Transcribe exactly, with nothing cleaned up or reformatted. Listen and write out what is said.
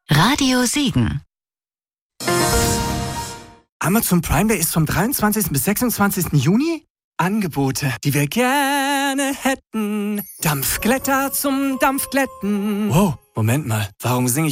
Radio Siegen. Amazon Prime Day ist vom dreiundzwanzigsten bis sechsundzwanzigsten Juni. Angebote, die wir gerne hätten. Dampfglätter zum Dampfglätten. Wow, Moment mal, warum singe ich